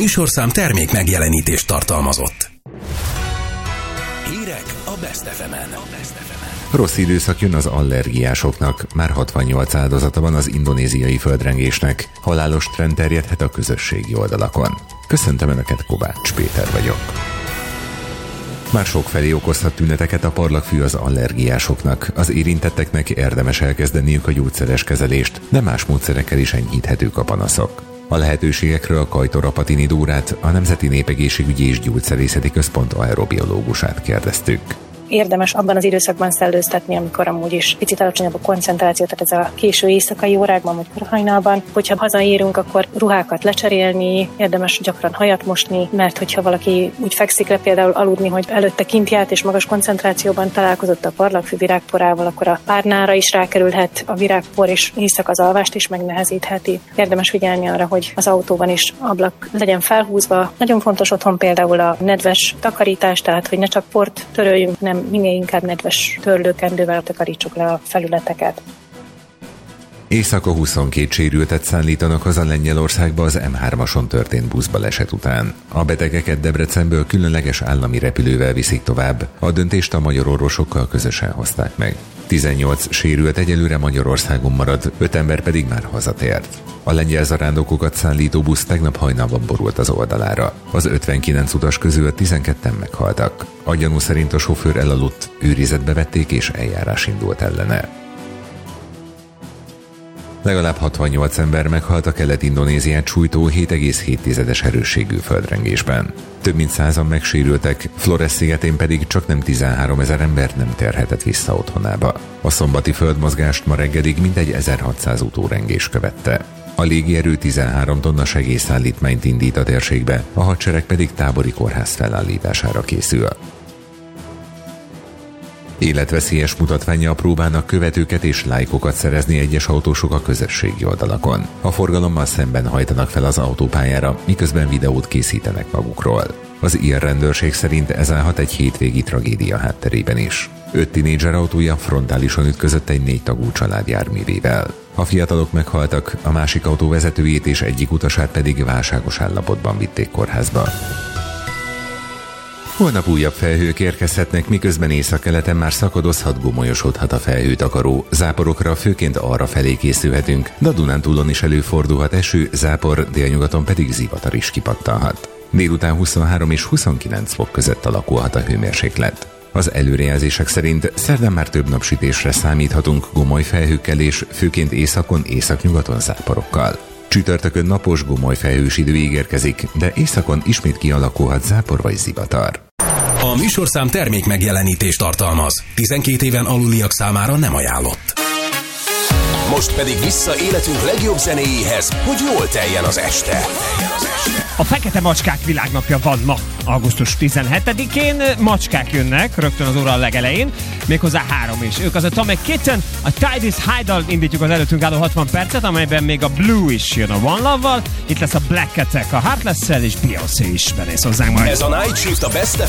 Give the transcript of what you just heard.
műsorszám termék megjelenítést tartalmazott. Hírek a Best FM-en. Rossz időszak jön az allergiásoknak. Már 68 áldozata van az indonéziai földrengésnek. Halálos trend terjedhet a közösségi oldalakon. Köszöntöm Önöket, Kovács Péter vagyok. Már sokfelé okozhat tüneteket a parlagfű az allergiásoknak. Az érintetteknek érdemes elkezdeniük a gyógyszeres kezelést, de más módszerekkel is enyhíthetők a panaszok. A lehetőségekről Kajtor Apatini Dórát, a Nemzeti Népegészségügyi és Gyógyszerészeti Központ aerobiológusát kérdeztük. Érdemes abban az időszakban szellőztetni, amikor amúgy is picit alacsonyabb a koncentráció, tehát ez a késő éjszakai órákban vagy korhajnalban. Hogyha hazaérünk, akkor ruhákat lecserélni, érdemes gyakran hajat mosni, mert hogyha valaki úgy fekszik le például aludni, hogy előtte kint járt és magas koncentrációban találkozott a parlagfű virágporával, akkor a párnára is rákerülhet a virágpor, és éjszaka az alvást is megnehezítheti. Érdemes figyelni arra, hogy az autóban is ablak legyen felhúzva. Nagyon fontos otthon például a nedves takarítás, tehát hogy ne csak port töröljünk, nem minél inkább nedves törlőkendővel takarítsuk le a felületeket. Éjszaka 22 sérültet szállítanak haza Lengyelországba az M3-ason történt buszbaleset után. A betegeket Debrecenből különleges állami repülővel viszik tovább. A döntést a magyar orvosokkal közösen hozták meg. 18 sérült egyelőre Magyarországon marad, 5 ember pedig már hazatért. A lengyel zarándokokat szállító busz tegnap hajnalban borult az oldalára. Az 59 utas közül 12-en meghaltak. A gyanú szerint a sofőr elaludt, őrizetbe vették és eljárás indult ellene. Legalább 68 ember meghalt a Kelet-Indonéziát sújtó 7,7-es erősségű földrengésben. Több mint 100-an megsérültek, Flores szigetén pedig csaknem 13 000 ember nem térhetett vissza otthonába. A szombati földmozgást ma reggelig mintegy 1600 utórengés követte. A légierő 13 tonna segélyszállítmányt indít a térségbe, a hadsereg pedig tábori kórház felállítására készül. Életveszélyes mutatványa a próbának követőket és lájkokat szerezni egyes autósok a közösségi oldalakon. A forgalommal szemben hajtanak fel az autópályára, miközben videót készítenek magukról. Az ír rendőrség szerint ez állhat egy hétvégi tragédia hátterében is. 5 tinédzser autója frontálisan ütközött egy 4 tagú család járművével. A fiatalok meghaltak, a másik autó vezetőjét és egyik utasát pedig válságos állapotban vitték kórházba. Holnap újabb felhők érkezhetnek, miközben északkeleten már szakadozhat, gomolyosodhat a felhőtakaró. Záporokra főként arra felé készülhetünk, de a Dunántúlon is előfordulhat eső, zápor, délnyugaton pedig zivatar is kipattanhat. Délután 23 és 29 fok között alakulhat a hőmérséklet. Az előrejelzések szerint szerdán már több napsütésre számíthatunk, gomoly felhőkkel és főként északon, északnyugaton záporokkal. Csütörtökön napos, gomoly felhős idő ígérkezik, de északon ismét kialakulhat zápor vagy zivatar. A műsorszám termék megjelenítést tartalmaz. 12 éven aluliak számára nem ajánlott. Most pedig vissza életünk legjobb zenéjéhez, hogy jól teljen az este. A Fekete Macskák világnapja van ma, augusztus 17-én. Macskák jönnek rögtön az óra legelején, méghozzá 3 is. Ők az Atomic Kitten, a Tide is High-dal indítjuk az előttünk álló 60 percet, amelyben még a Blue is jön a One Love-val. Itt lesz a Black Attack, a Heartless-szel és Beyoncé is benéz hozzánk majd. Ez a Night Shift a Best